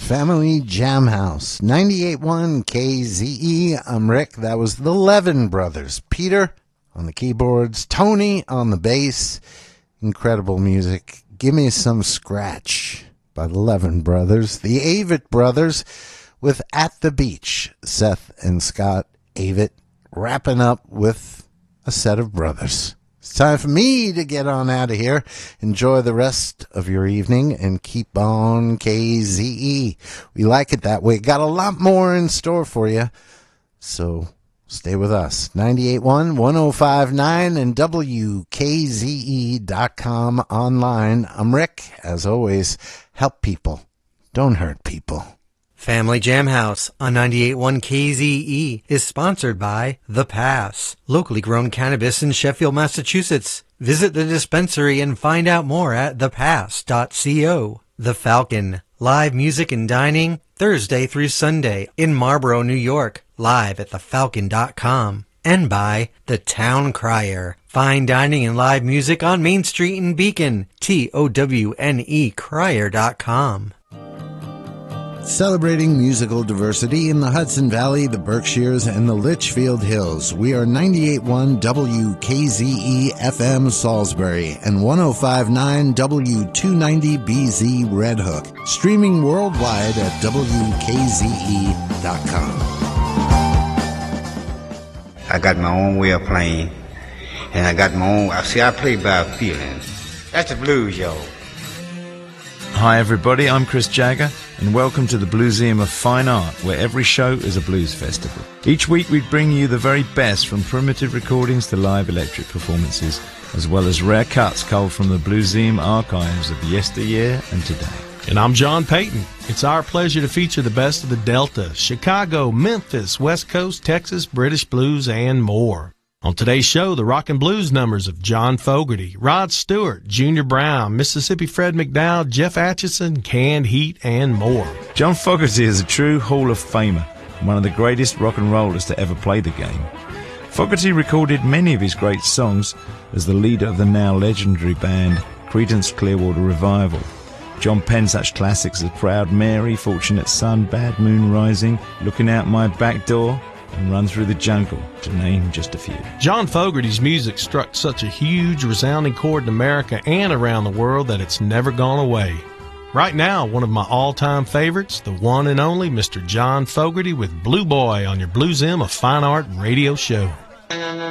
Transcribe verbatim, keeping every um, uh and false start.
Family Jam House, ninety-eight point one K Z E. I'm Rick. That was the Levin Brothers. Peter on the keyboards, Tony on the bass. Incredible music. Give Me Some Scratch by the Levin Brothers. The Avett Brothers with At the Beach. Seth and Scott Avett wrapping up with a set of brothers. It's time for me to get on out of here. Enjoy the rest of your evening and keep on K Z E. We like it that way. Got a lot more in store for you, so stay with us. ninety-eight point one, one oh five point nine and W K Z E dot com online. I'm Rick. As always, help people. Don't hurt people. Family Jam House on ninety-eight point one K Z E is sponsored by The Pass, locally grown cannabis in Sheffield, Massachusetts. Visit the dispensary and find out more at the pass dot co. The Falcon, live music and dining Thursday through Sunday in Marlborough, New York, live at the falcon dot com. And by The Town Crier, fine dining and live music on Main Street in Beacon, T O W N E crier dot com. Celebrating musical diversity in the Hudson Valley, the Berkshires, and the Litchfield Hills. We are ninety-eight point one W K Z E F M Salisbury and one oh five point nine W two ninety B Z Red Hook. Streaming worldwide at W K Z E dot com. I got my own way of playing, and I got my own. See, I play by feelings. That's the blues, y'all. Hi everybody, I'm Chris Jagger, and welcome to the Blueseum of Fine Art, where every show is a blues festival. Each week we bring you the very best from primitive recordings to live electric performances, as well as rare cuts culled from the Blueseum archives of yesteryear and today. And I'm John Payton. It's our pleasure to feature the best of the Delta, Chicago, Memphis, West Coast, Texas, British blues, and more. On today's show, the rock and blues numbers of John Fogerty, Rod Stewart, Junior Brown, Mississippi Fred McDowell, Jeff Atchison, Canned Heat, and more. John Fogerty is a true Hall of Famer, one of the greatest rock and rollers to ever play the game. Fogerty recorded many of his great songs as the leader of the now legendary band Creedence Clearwater Revival. John penned such classics as Proud Mary, Fortunate Son, Bad Moon Rising, Looking Out My Back Door, and Run Through the Jungle, to name just a few. John Fogerty's music struck such a huge, resounding chord in America and around the world that it's never gone away. Right now, one of my all-time favorites, the one and only Mister John Fogerty with Blue Boy on your Blueseum of Fine Art radio show.